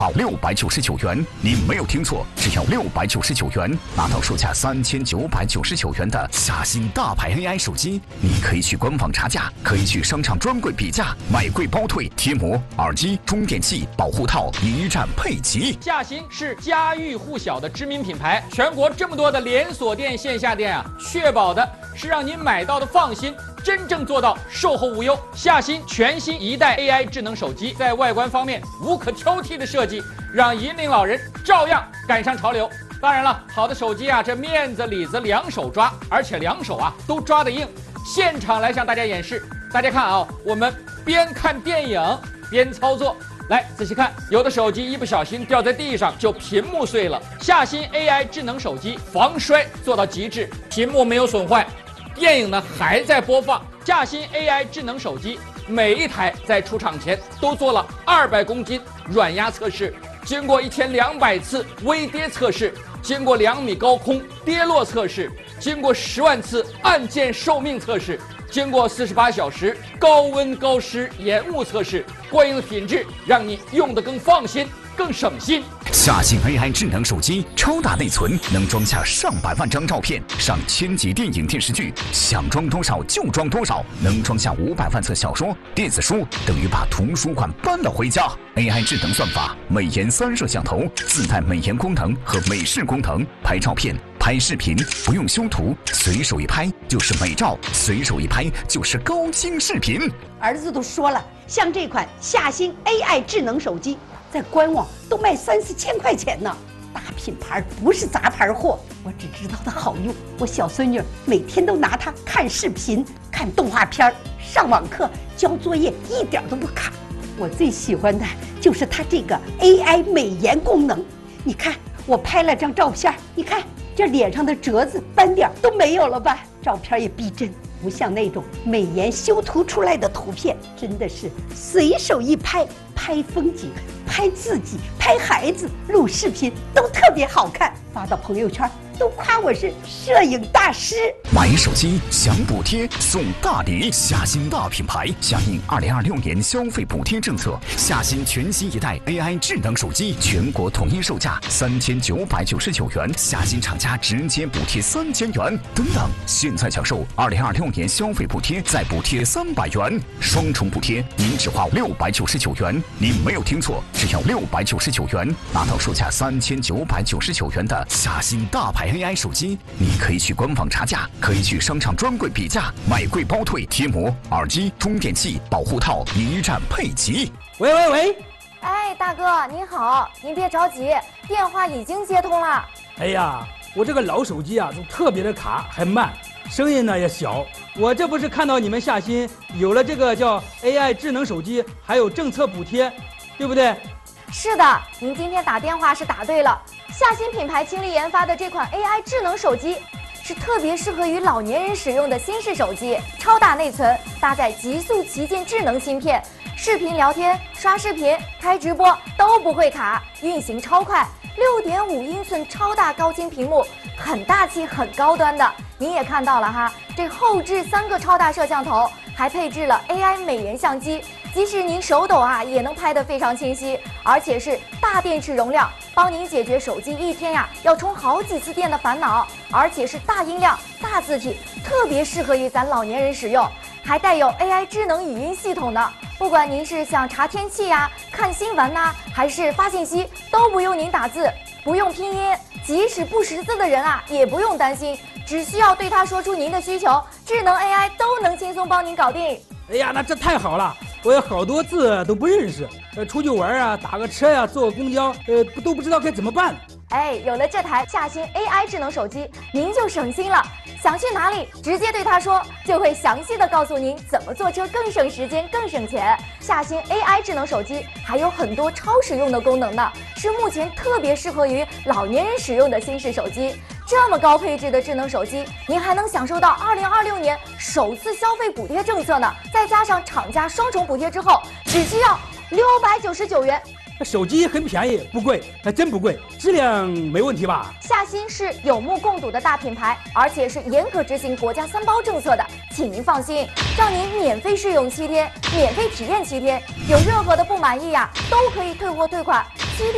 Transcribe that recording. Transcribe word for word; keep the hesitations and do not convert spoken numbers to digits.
六百九十九元，你没有听错，只要六百九十九元，拿到售价三千九百九十九元的夏新大牌 A I 手机。你可以去官网查价，可以去商场专柜比价，买贵包退，贴膜、耳机、充电器、保护套一站配齐。 夏新是家喻户晓的知名品牌，全国这么多的连锁店、线下店啊，确保的是让您买到的放心。 真正做到售后无忧，夏新全新一代 A I 智能手机在外观方面无可挑剔的设计，让银龄老人照样赶上潮流。当然了，好的手机啊，这面子里子两手抓，而且两手啊都抓得硬。现场来向大家演示，大家看啊，我们边看电影边操作。 来，仔细看，有的手机一不小心掉在地上就屏幕碎了。夏新 A I 智能手机防摔做到极致，屏幕没有损坏。 电影呢还在播放，夏新 A I 智能手机每一台在出厂前都做了二百公斤软压测试，经过一千两百次微跌测试，经过两米高空跌落测试，经过十万次按键寿命测试，经过四十八小时高温高湿延误测试，过硬的品质让你用得更放心。 更省心。 夏新 A I 智能手机超大内存，能装下上百万张照片，上千集电影电视剧，想装多少就装多少，能装下五百万册小说、电子书，等于把图书馆搬了回家。A I 智能算法，美颜三摄像头，自带美颜功能和美视功能，拍照片、拍视频不用修图，随手一拍就是美照，随手一拍就是高清视频。 儿子都说了，像这款夏新 A I 智能手机。 在官网都卖三四千块钱呢，大品牌不是杂牌货。我只知道它好用，我小孙女每天都拿它看视频、看动画片、上网课、交作业，一点都不卡。我最喜欢的就是它这个 A I 美颜功能。你看，我拍了张照片，你看这脸上的褶子、斑点都没有了吧？照片也逼真。 不像那种美颜修图出来的图片，真的是随手一拍，拍风景、拍自己、拍孩子、录视频都特别好看，发到朋友圈都夸我是摄影大师。 买手机享补贴送大礼，夏新大品牌响应二零二六年消费补贴政策，夏新全新一代 A I 智能手机全国统一售价三千九百九十九元，夏新厂家直接补贴三千元。等等，现在享受二零二六年消费补贴再补贴三百元，双重补贴，您只花六百九十九元。您没有听错，只要六百九十九元，拿到售价三千九百九十九元的夏新大牌 A I 手机。你可以去官网查价，可以去商场专柜比价，买贵包退，贴膜、耳机、充电器、保护套一站配齐。 喂喂喂！ 哎，大哥您好，您别着急，电话已经接通了。 哎呀，我这个老手机啊，就特别的卡，还慢。 声音呢也小，我这不是看到你们夏新有了这个叫 A I 智能手机，还有政策补贴，对不对？ 是的，您今天打电话是打对了。夏新品牌倾力研发的这款 A I 智能手机，是特别适合于老年人使用的新式手机，超大内存，搭载极速旗舰智能芯片，视频聊天、刷视频、开直播都不会卡，运行超快。 六点五英寸超大高清屏幕，很大气、很高端的。您也看到了哈，这后置三个超大摄像头，还配置了 A I 美颜相机，即使您手抖啊，也能拍得非常清晰。而且是大电池容量，帮您解决手机一天呀要充好几次电的烦恼。而且是大音量、大字体，特别适合于咱老年人使用。还带有 A I 智能语音系统呢。 不管您是想查天气呀、看新闻呐、啊，还是发信息，都不用您打字，不用拼音，即使不识字的人啊，也不用担心，只需要对他说出您的需求，智能 A I 都能轻松帮您搞定。 哎呀，那这太好了！我有好多字都不认识，呃，出去玩啊，打个车呀、啊，坐个公交，呃，都不知道该怎么办。 哎，有了这台夏新 A I 智能手机，您就省心了。想去哪里，直接对他说，就会详细的告诉您怎么坐车更省时间、更省钱。夏新 A I 智能手机还有很多超实用的功能呢，是目前特别适合于老年人使用的新式手机。这么高配置的智能手机，您还能享受到二零二六年首次消费补贴政策呢，再加上厂家双重补贴之后，只需要六百九十九元。 手机很便宜，不贵，还真不贵，质量没问题吧？ 夏新是有目共睹的大品牌，而且是严格执行国家三包政策的，请您放心，让您免费试用七天，免费体验七天，有任何的不满意呀、啊，都可以退货退款，